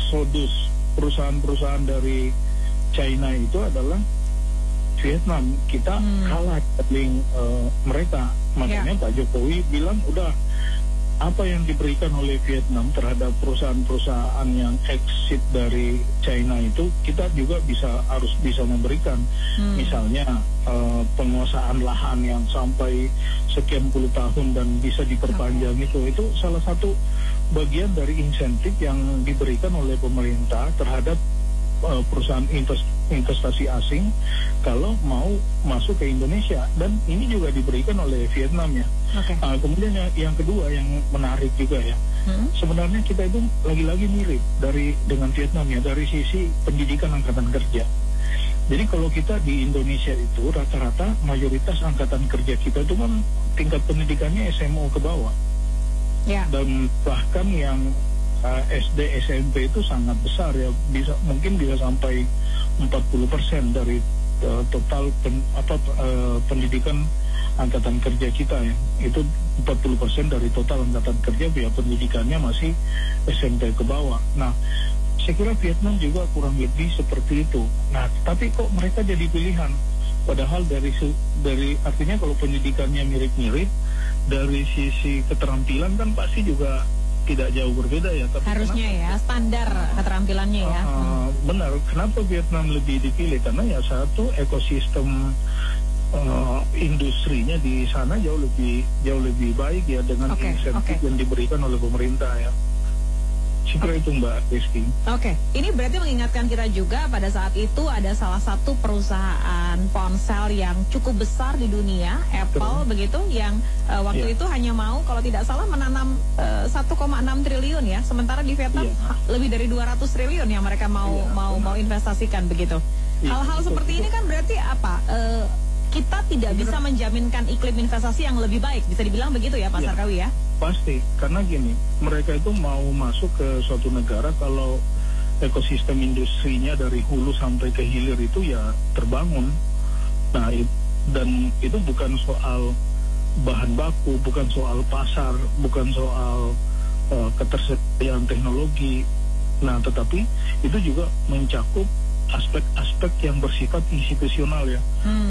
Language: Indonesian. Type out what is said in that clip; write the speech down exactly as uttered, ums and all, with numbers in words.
eksodus perusahaan-perusahaan dari China itu adalah Vietnam. Kita hmm. kalah dengan uh, mereka. Makanya yeah. Pak Jokowi bilang udah apa yang diberikan oleh Vietnam terhadap perusahaan-perusahaan yang exit dari China itu kita juga bisa harus bisa memberikan. Hmm. Misalnya uh, penguasaan lahan yang sampai sekian puluh tahun dan bisa diperpanjang okay. itu itu salah satu bagian dari insentif yang diberikan oleh pemerintah terhadap uh, perusahaan invest, investasi asing kalau mau masuk ke Indonesia, dan ini juga diberikan oleh Vietnam ya. Okay. Uh, kemudian yang, yang kedua yang menarik juga ya, hmm? sebenarnya kita itu lagi-lagi mirip dari dengan Vietnam ya dari sisi pendidikan angkatan kerja. Jadi kalau kita di Indonesia itu rata-rata mayoritas angkatan kerja kita itu kan tingkat pendidikannya S M O ke bawah. Yeah. Dan bahkan yang uh, S D, S M P itu sangat besar ya, bisa mungkin bisa sampai empat puluh persen dari uh, total pen, apa uh, pendidikan angkatan kerja kita ya. Itu empat puluh persen dari total angkatan kerja ya pendidikannya masih S M P ke bawah. Nah, saya kira Vietnam juga kurang lebih seperti itu. Nah, tapi kok mereka jadi pilihan? Padahal dari dari artinya kalau pendidikannya mirip-mirip, dari sisi keterampilan kan pasti juga tidak jauh berbeda ya. Tapi harusnya kenapa, ya standar keterampilannya ya. Uh, hmm. Benar. Kenapa Vietnam lebih dipilih? Karena ya satu ekosistem uh, industrinya di sana jauh lebih jauh lebih baik ya dengan okay, insentif okay. yang diberikan oleh pemerintah ya. Sekira itu Mbak Rizky. Oke, okay. Ini berarti mengingatkan kita juga pada saat itu ada salah satu perusahaan ponsel yang cukup besar di dunia, Apple Betul. begitu, yang uh, waktu yeah. itu hanya mau kalau tidak salah menanam uh, satu koma enam triliun ya, sementara di Vietnam yeah. lebih dari dua ratus triliun yang mereka mau yeah, mau benar. mau investasikan begitu. Hal-hal yeah, seperti betul. ini kan berarti apa? Uh, kita tidak benar. bisa menjaminkan iklim investasi yang lebih baik, bisa dibilang begitu ya Pak yeah. Sarkawi ya? Pasti, karena gini, mereka itu mau masuk ke suatu negara kalau ekosistem industrinya dari hulu sampai ke hilir itu ya terbangun. Nah, dan itu bukan soal bahan baku, bukan soal pasar, bukan soal uh, ketersediaan teknologi. Nah, tetapi itu juga mencakup aspek-aspek yang bersifat institusional ya. Hmm.